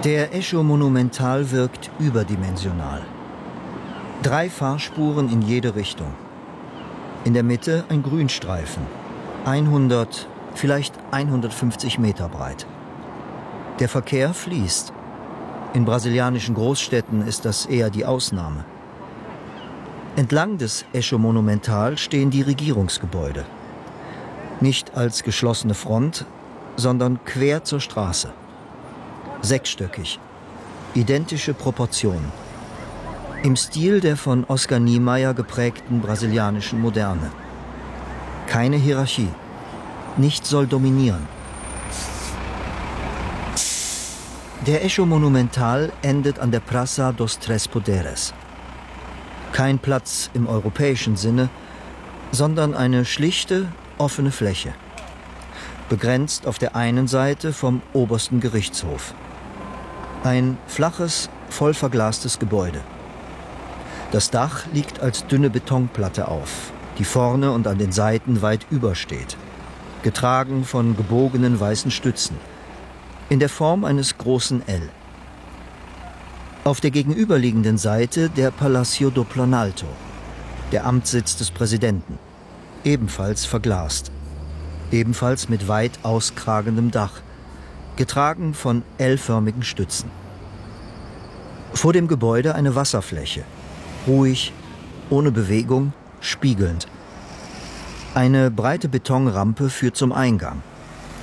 Der Echo Monumental wirkt überdimensional. 3 Fahrspuren in jede Richtung. In der Mitte ein Grünstreifen, 100, vielleicht 150 Meter breit. Der Verkehr fließt. In brasilianischen Großstädten ist das eher die Ausnahme. Entlang des Echo Monumental stehen die Regierungsgebäude. Nicht als geschlossene Front, sondern quer zur Straße. 6-stöckig, identische Proportionen. Im Stil der von Oscar Niemeyer geprägten brasilianischen Moderne. Keine Hierarchie. Nichts soll dominieren. Der Echo Monumental endet an der Praça dos Três Poderes. Kein Platz im europäischen Sinne, sondern eine schlichte, offene Fläche. Begrenzt auf der einen Seite vom obersten Gerichtshof. Ein flaches, voll verglastes Gebäude. Das Dach liegt als dünne Betonplatte auf, die vorne und an den Seiten weit übersteht, getragen von gebogenen weißen Stützen, in der Form eines großen L. Auf der gegenüberliegenden Seite der Palácio do Planalto, der Amtssitz des Präsidenten, ebenfalls verglast, ebenfalls mit weit auskragendem Dach, getragen von L-förmigen Stützen. Vor dem Gebäude eine Wasserfläche, ruhig, ohne Bewegung, spiegelnd. Eine breite Betonrampe führt zum Eingang.